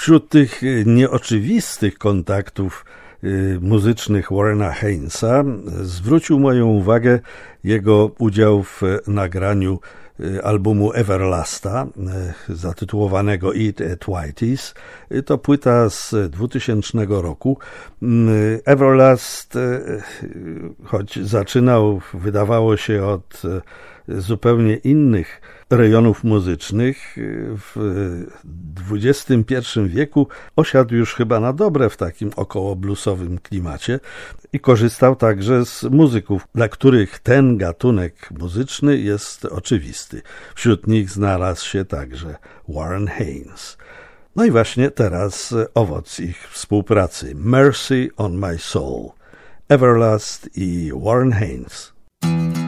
Wśród tych nieoczywistych kontaktów muzycznych Warrena Hainesa zwrócił moją uwagę jego udział w nagraniu albumu Everlasta zatytułowanego Eat at Whitey's. To płyta z 2000 roku. Everlast, choć zaczynał, wydawało się, od zupełnie innych rejonów muzycznych, w XXI wieku osiadł już chyba na dobre w takim około bluesowym klimacie i korzystał także z muzyków, dla których ten gatunek muzyczny jest oczywisty. Wśród nich znalazł się także Warren Haynes. No i właśnie teraz owoc ich współpracy. Mercy on My Soul, Everlast i Warren Haynes.